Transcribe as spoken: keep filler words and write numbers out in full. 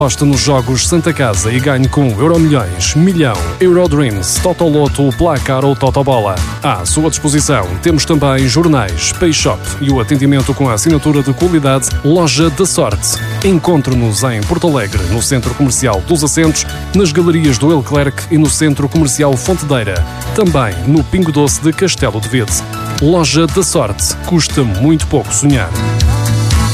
Aposte nos jogos Santa Casa e ganhe com Euromilhões, Milhão, Eurodreams, Totoloto, Placar ou Totobola. À sua disposição temos também jornais, Pay Shop e o atendimento com a assinatura de qualidade Loja da Sorte. Encontre-nos em Porto Alegre, no Centro Comercial dos Assentos, nas Galerias do Leclerc e no Centro Comercial Fontedeira. Também no Pingo Doce de Castelo de Vede. Loja da Sorte. Custa muito pouco sonhar.